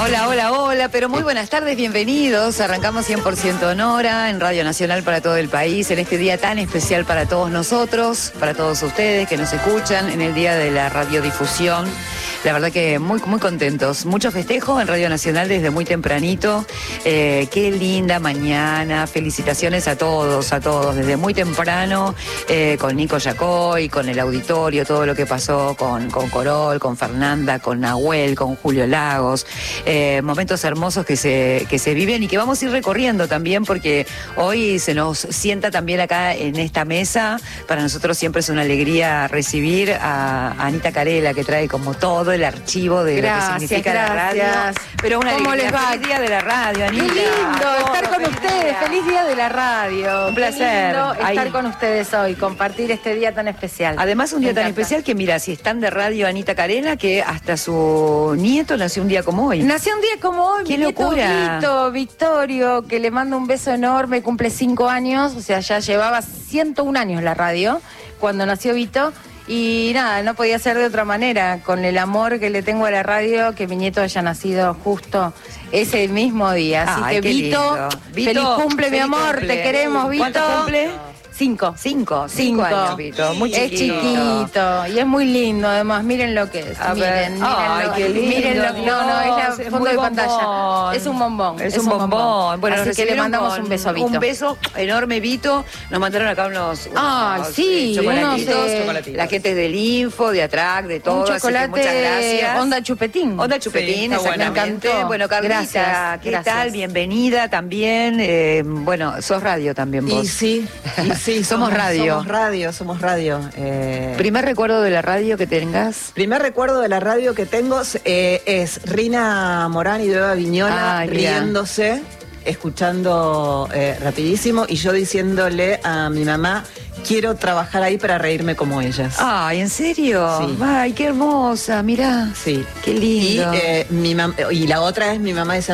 Hola, hola, hola, pero muy buenas tardes, bienvenidos. Arrancamos 100% en hora en Radio Nacional para todo el país, en este día tan especial para todos nosotros, para todos ustedes que nos escuchan, en el día de la radiodifusión. La verdad que muy contentos. Mucho festejo en Radio Nacional desde muy tempranito. Qué linda mañana. Felicitaciones a todos, desde muy temprano, con Nico Yacoy, con el auditorio, todo lo que pasó con Corol, con Fernanda, con Nahuel, con Julio Lagos. Momentos hermosos que se viven y que vamos a ir recorriendo también, porque hoy se nos sienta también acá en esta mesa. Para nosotros siempre es una alegría recibir a Anita Carela, que trae como todo el archivo de lo que significa la radio. Pero una ¿Cómo alegría. les va? Feliz día de la radio, Anita. Qué lindo estar con ustedes. Feliz día de la radio. Un placer. Qué lindo estar Ahí. con ustedes hoy, compartir este día tan especial. Además, un día Me tan encanta. especial que, mira, si están de radio Anita Carela, que hasta su nieto nació un día como hoy. Nació un día como hoy. ¡Qué mi nieto locura! Vito, Victorio, que le mando un beso enorme, cumple 5 años, o sea, ya llevaba 101 años la radio cuando nació Vito. Y nada, no podía ser de otra manera, con el amor que le tengo a la radio, que mi nieto haya nacido justo ese mismo día. Así Ay, que qué Vito, lindo. Vito, feliz cumple, mi feliz amor, cumple. te queremos, Vito. ¿Cuánto cumple? 5. 5 años, Vito. Muy Es chiquito y es muy lindo, además, miren lo que es. A ver. Miren, Ay, qué lindo, miren lo que no, es la es fondo muy de bombón. pantalla. Es un bombón. Es un bombón. Bueno, así nos que le recibieron mandamos con un beso a Vito. Un beso enorme, Vito. Nos mandaron acá unos sí, chocolatitos. unos, La gente del Info, de Atrac, de todo. Un así que chocolate muchas gracias. Onda chupetín. Onda Chupetín, Sí, está bueno. exactamente. Me encantó. Bueno, Carlita, Gracias, ¿qué gracias. tal? Bienvenida también. Bueno, sos radio también vos. Y sí, Somos radio. Somos radio. ¿Primer recuerdo de la radio que tengas? Primer recuerdo de la radio que tengo es Rina Morán y Beba Viñola Ay, mira. riéndose, escuchando rapidísimo y yo diciéndole a mi mamá, quiero trabajar ahí para reírme como ellas. Ay, ¿en serio? Sí. Ay, qué hermosa, mirá. Sí. Qué lindo. Y la otra es mi mamá